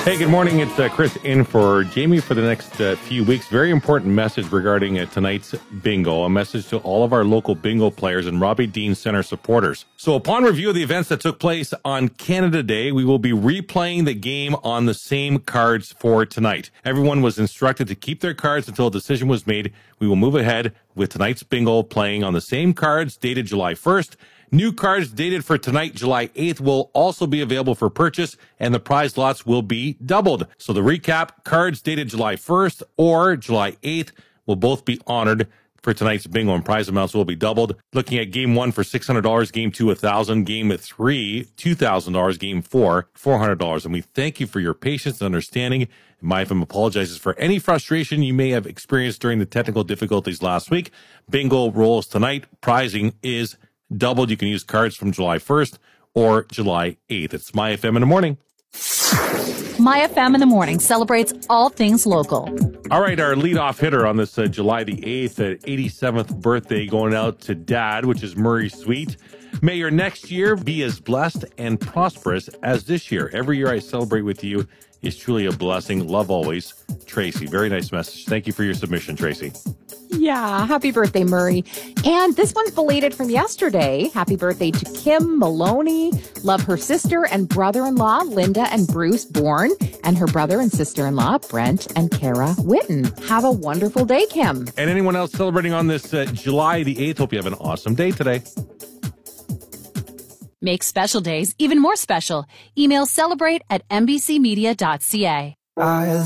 Hey, good morning. It's Chris in for Jamie for the next few weeks. Very important message regarding tonight's bingo. A message to all of our local bingo players and Robbie Dean Center supporters. So upon review of the events that took place on Canada Day, we will be replaying the game on the same cards for tonight. Everyone was instructed to keep their cards until a decision was made. We will move ahead with tonight's bingo playing on the same cards dated July 1st. New cards dated for tonight, July 8th, will also be available for purchase, and the prize lots will be doubled. So the recap, cards dated July 1st or July 8th will both be honored for tonight's bingo, and prize amounts will be doubled. Looking at game 1 for $600, game 2, $1,000, game 3, $2,000, game 4, $400. And we thank you for your patience and understanding. MyFM apologizes for any frustration you may have experienced during the technical difficulties last week. Bingo rolls tonight. Prizing is doubled. You can use cards from July 1st or July 8th. It's MyFM in the morning. MyFM in the morning celebrates all things local. All right, our leadoff hitter on this July the 8th, 87th birthday going out to Dad, which is Murray Sweet. May your next year be as blessed and prosperous as this year. Every year I celebrate with you is truly a blessing. Love always, Tracy. Very nice message. Thank you for your submission, Tracy. Yeah, happy birthday, Murray. And this one's belated from yesterday. Happy birthday to Kim Maloney. Love her sister and brother-in-law, Linda and Bruce Bourne, and her brother and sister-in-law, Brent and Kara Witten. Have a wonderful day, Kim. And anyone else celebrating on this July the 8th, hope you have an awesome day today. Make special days even more special. Email celebrate@nbcmedia.ca.